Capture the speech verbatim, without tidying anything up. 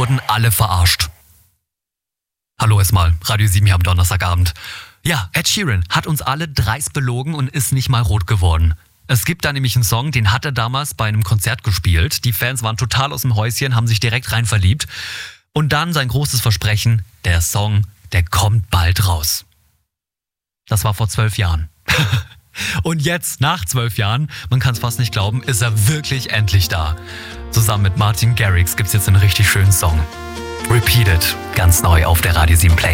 wurden alle verarscht. Hallo erstmal, Radio sieben hier am Donnerstagabend. Ja, Ed Sheeran hat uns alle dreist belogen und ist nicht mal rot geworden. Es gibt da nämlich einen Song, den hat er damals bei einem Konzert gespielt. Die Fans waren total aus dem Häuschen, haben sich direkt rein verliebt. Und dann sein großes Versprechen, der Song, der kommt bald raus. Das war vor zwölf Jahren. Und jetzt, nach zwölf Jahren, man kann es fast nicht glauben, ist er wirklich endlich da. Zusammen mit Martin Garrix gibt es jetzt einen richtig schönen Song. Repeat It, ganz neu auf der Radio sieben Play.